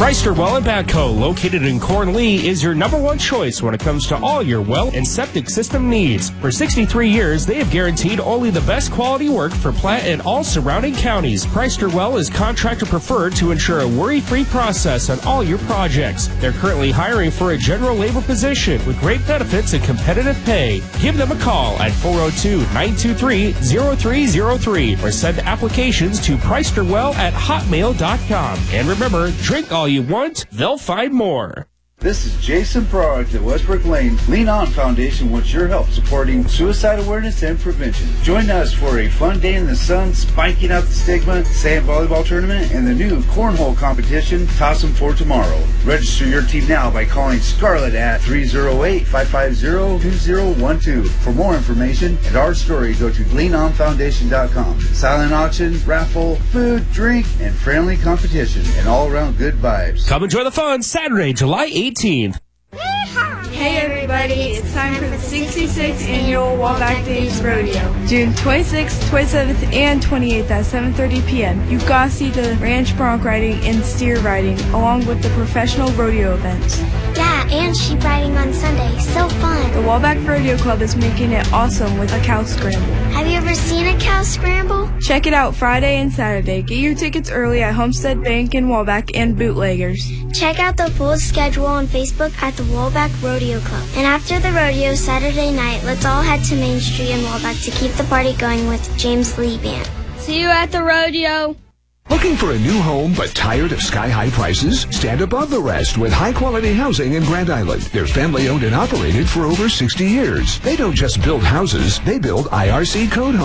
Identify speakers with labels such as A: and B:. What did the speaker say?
A: Preister Well and Backhoe, located in Cornlee, is your number one choice when it comes to all your well and septic system needs. For 63 years, they have guaranteed only the best quality work for Platte and all surrounding counties. Preister Well is contractor preferred to ensure a worry-free process on all your projects. They're currently hiring for a general labor position with great benefits and competitive pay. Give them a call at 402-923-0303 or send applications to preisterwell@hotmail.com. And remember, drink all you want, they'll find more.
B: This is Jason Prog at Westbrook Lane. Lean On Foundation wants your help supporting suicide awareness and prevention. Join us for a fun day in the sun, spiking out the stigma, sand volleyball tournament, and the new cornhole competition, Toss 'em for Tomorrow. Register your team now by calling Scarlett at 308-550-2012. For more information and our story, go to leanonfoundation.com. Silent auction, raffle, food, drink, and friendly competition, and all-around good vibes.
A: Come enjoy the fun Saturday, July 18th.
C: Hey everybody, it's time for the 66th Annual Wallback Days Rodeo. June 26th, 27th, and 28th at 7:30 p.m. You gotta see the ranch bronc riding and steer riding, along with the professional rodeo events.
D: Yeah, and sheep riding on Sunday. So fun.
C: The Wallback Rodeo Club is making it awesome with a cow scramble.
D: Have you ever seen a cow scramble?
C: Check it out Friday and Saturday. Get your tickets early at Homestead Bank in Wallback and Bootleggers.
D: Check out the full schedule on Facebook at the Wallback Rodeo Club. And after the rodeo Saturday night, let's all head to Main Street in Wallback to keep the party going with James Lee Band.
C: See you at the rodeo.
E: Looking for a new home but tired of sky-high prices? Stand above the rest with high-quality housing in Grand Island. They're family-owned and operated for over 60 years. They don't just build houses, they build IRC code homes.